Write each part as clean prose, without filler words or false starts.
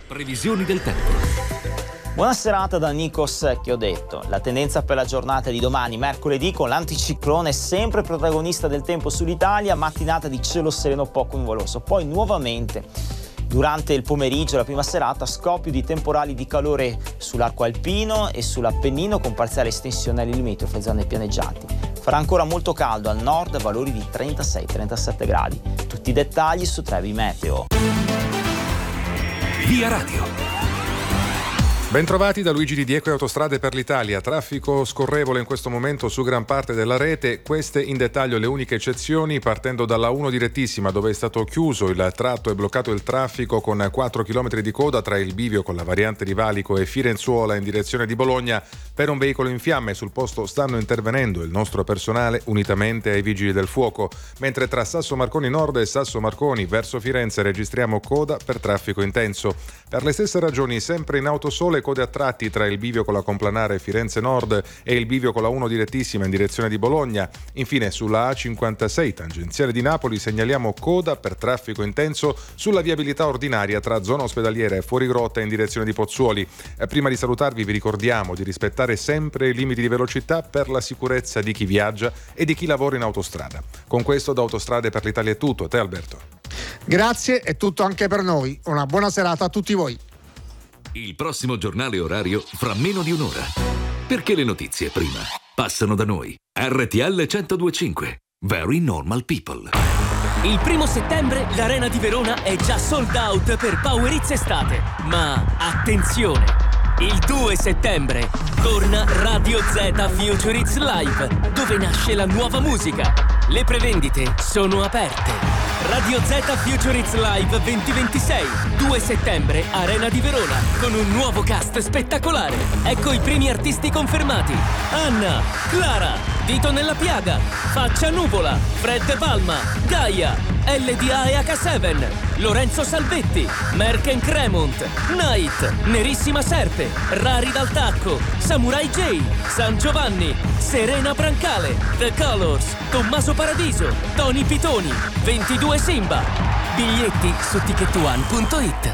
Previsioni del tempo. Buona serata da Nico Secchio detto. La tendenza per la giornata di domani, mercoledì, con l'anticiclone sempre protagonista del tempo sull'Italia, mattinata di cielo sereno poco nuvoloso. Poi nuovamente durante il pomeriggio, la prima serata, scoppio di temporali di calore sull'arco alpino e sull'Appennino con parziale estensione alle limitrofe zone pianeggianti. Farà ancora molto caldo al nord, valori di 36-37 gradi. Tutti i dettagli su Trevi Meteo. Via Radio. Bentrovati da Luigi Di Diego e Autostrade per l'Italia. Traffico scorrevole in questo momento su gran parte della rete. Queste in dettaglio le uniche eccezioni, partendo dalla 1 direttissima dove è stato chiuso il tratto e bloccato il traffico con 4 km di coda tra il bivio con la variante di Valico e Firenzuola in direzione di Bologna per un veicolo in fiamme. Sul posto stanno intervenendo il nostro personale unitamente ai vigili del fuoco, mentre tra Sasso Marconi Nord e Sasso Marconi verso Firenze registriamo coda per traffico intenso. Per le stesse ragioni, sempre in autosole, code a tratti tra il bivio con la complanare Firenze Nord e il bivio con la 1 direttissima in direzione di Bologna. Infine sulla A56 tangenziale di Napoli segnaliamo coda per traffico intenso sulla viabilità ordinaria tra zona ospedaliera e fuorigrotta in direzione di Pozzuoli. Prima di salutarvi vi ricordiamo di rispettare sempre i limiti di velocità per la sicurezza di chi viaggia e di chi lavora in autostrada. Con questo da Autostrade per l'Italia è tutto. A te Alberto. Grazie, è tutto anche per noi. Una buona serata a tutti voi. Il prossimo giornale orario fra meno di un'ora. Perché le notizie prima passano da noi. RTL 102.5. Very Normal People. Il 1° settembre l'Arena di Verona è già sold out per Power Hits Estate. Ma attenzione! Il 2 settembre torna Radio Z Future Hits Live, dove nasce la nuova musica. Le prevendite sono aperte. Radio Z Future Hits Live 2026, 2 settembre, Arena di Verona, con un nuovo cast spettacolare. Ecco i primi artisti confermati: Anna, Clara, Dito nella Piaga, Faccia Nuvola, Fred Palma, Gaia, LDA e H7, Lorenzo Salvetti, Merken Cremont, Night, Nerissima Serpe, Rari dal Tacco, Samurai J, San Giovanni, Serena Brancale, The Colors, Tommaso Paradiso, Tony Pitoni, 22 Simba. Biglietti su ticketone.it.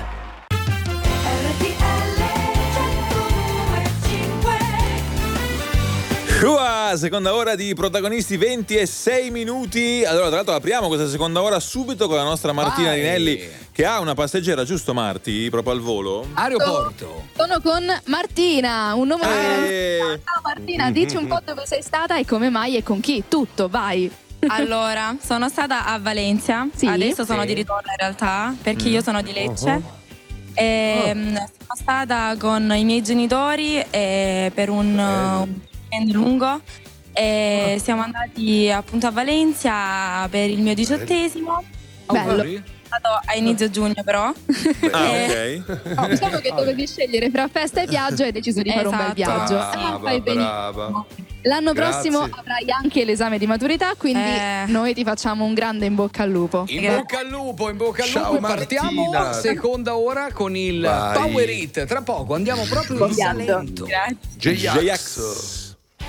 Seconda ora di Protagonisti, 26 minuti. Allora, tra l'altro apriamo questa seconda ora subito con la nostra Martina Rinelli, che ha una passeggera, giusto Marti? Proprio al volo? Aeroporto. Sono con Martina, un nome Ciao Martina, dici un po' dove sei stata e come mai e con chi. Tutto, vai. Allora, sono stata a Valencia, adesso sono di ritorno in realtà, perché io sono di Lecce. Sono stata con i miei genitori per un weekend lungo e siamo andati appunto a Valencia per il mio 18esimo. Bello. È stato a inizio giugno però. No, diciamo che dovevi scegliere fra festa e viaggio e hai deciso di fare un bel viaggio. Fai benissimo. L'anno prossimo avrai anche l'esame di maturità, quindi noi ti facciamo un grande in bocca al lupo. In bocca al lupo, in bocca al Ciao, lupo. E partiamo seconda ora con il Power Hit. Tra poco andiamo proprio in Salento. J-Ax.